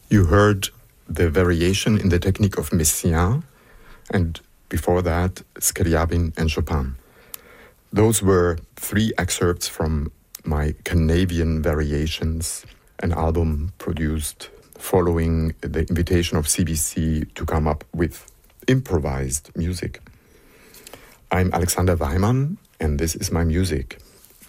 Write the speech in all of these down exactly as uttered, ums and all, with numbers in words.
You heard the variation in the technique of Messiaen, and before that, Scriabin and Chopin. Those were three excerpts from my Canadian Variations, an album produced following the invitation of C B C to come up with improvised music. I'm Alexander Weimann, and this is my music.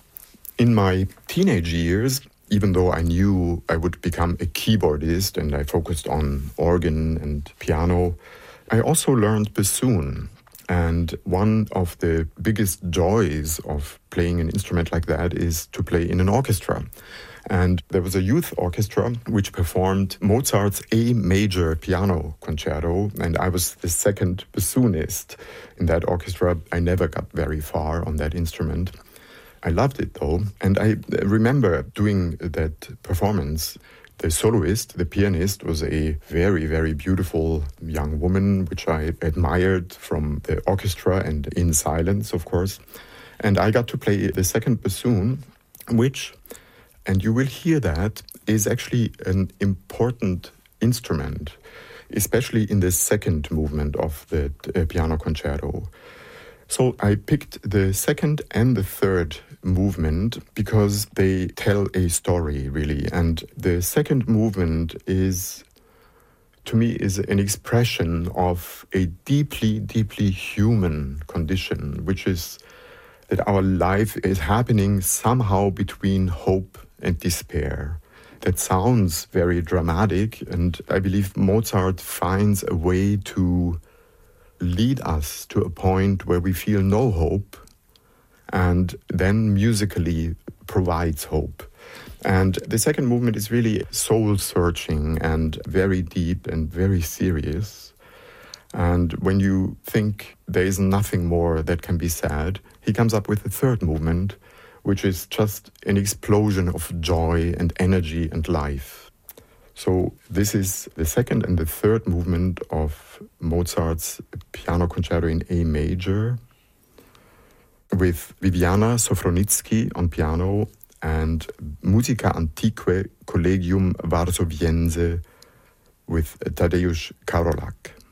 In my teenage years, even though I knew I would become a keyboardist and I focused on organ and piano, I also learned bassoon. And one of the biggest joys of playing an instrument like that is to play in an orchestra. And there was a youth orchestra which performed Mozart's A major piano concerto, and I was the second bassoonist in that orchestra. I never got very far on that instrument. I loved it though, and I remember doing that performance. The soloist, the pianist, was a very, very beautiful young woman, which I admired from the orchestra and in silence, of course. And I got to play the second bassoon, which, and you will hear that, is actually an important instrument, especially in the second movement of the uh, piano concerto. So I picked the second and the third movement because they tell a story, really. And the second movement is, to me, is an expression of a deeply, deeply human condition, which is that our life is happening somehow between hope and despair. That sounds very dramatic, and I believe Mozart finds a way to lead us to a point where we feel no hope, and then musically provides hope. And the second movement is really soul-searching and very deep and very serious. And when you think there is nothing more that can be said, he comes up with the third movement, which is just an explosion of joy and energy and life. So this is the second and the third movement of Mozart's piano concerto in A major, with Viviana Sofronitsky on piano and Musica Antiqua Collegium Varsoviense with Tadeusz Karolak.